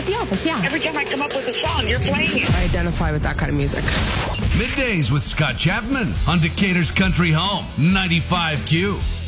At The Office, yeah. Every time I come up with a song, you're playing it. I identify with that kind of music. Middays with Scott Chapman on Decatur's Country Home, 95Q.